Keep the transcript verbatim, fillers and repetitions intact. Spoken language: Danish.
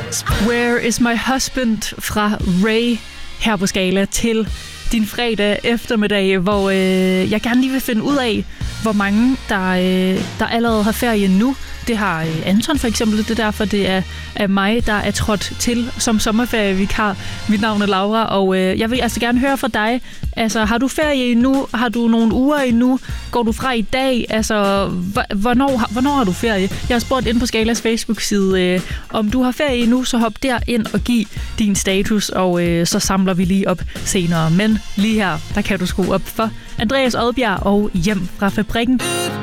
Where is my husband fra Ray her på Skala til din fredag eftermiddag, hvor øh, jeg gerne lige vil finde ud af, hvor mange der, øh, der allerede har ferie nu. Det har øh, Anton for eksempel, det er derfor, det er, er mig, der er trådt til som sommerferievikar. Mit navn er Laura, og øh, jeg vil altså gerne høre fra dig. Altså, har du ferie endnu? Har du nogle uger endnu? Går du fra i dag? Altså, hvornår, hvornår har du ferie? Jeg har spurgt ind på Skalas Facebook-side, øh, om du har ferie endnu, så hop der ind og giv din status, og øh, så samler vi lige op senere. Men lige her, der kan du skrue op for Andreas Odbjerg og Hjem fra Fabrikken.